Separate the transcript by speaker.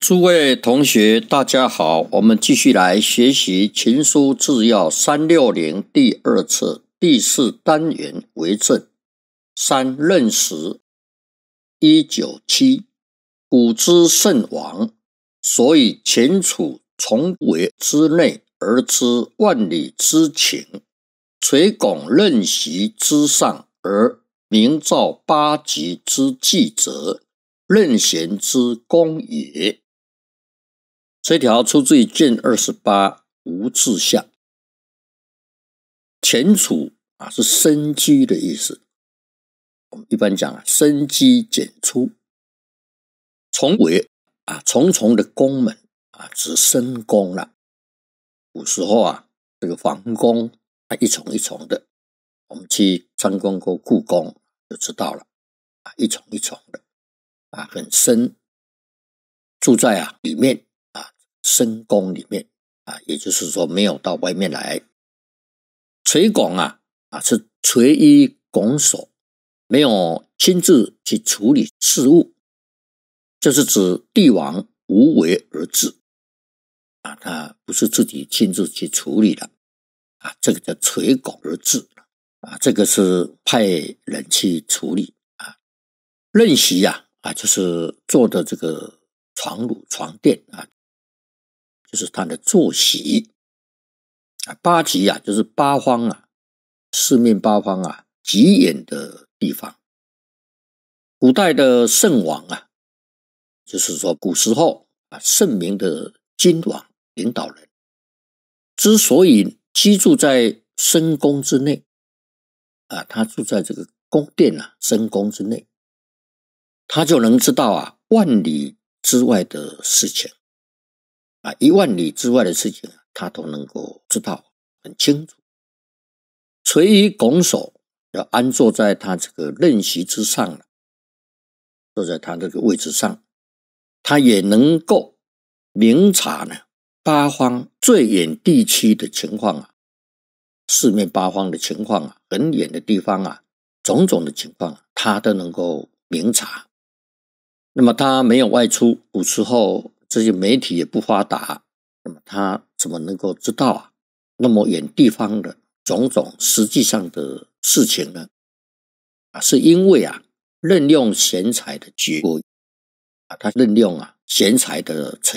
Speaker 1: 诸位同学大家好，我们继续来学习情书治要360第2册第4单元为正。3任时197，古之圣王，所以前处重围之内而知万里之情，垂拱任席之上而明照八极之纪则，任贤之功也。这条出自于卷28无志下。前处是生机的意思，我们一般讲生机简出。重围重重的宫门指深宫了。古时候这个皇宫一重一重的，我们去参观过故宫就知道了，一重一重的很深，住在里面深宫里面也就是说没有到外面来。垂拱是垂衣拱手，没有亲自去处理事务，就是指帝王无为而治他不是自己亲自去处理的这个叫垂拱而治这个是派人去处理任席就是坐的这个床褥床垫就是他的坐席八极就是八方四面八方极远的地方。古代的圣王就是说古时候圣明的君王领导人之所以居住在深宫之内他住在这个宫殿深宫之内，他就能知道万里之外的事情10000里之外的事情他都能够知道很清楚。垂衣拱手要安坐在他这个任席之上坐在他这个位置上，他也能够明察八方最远地区的情况四面八方的情况很远的地方种种的情况他都能够明察。那么他没有外出，古时候这些媒体也不发达，那么他怎么能够知道那么远地方的种种实际上的事情呢？是因为任用贤才的结果他任用贤才的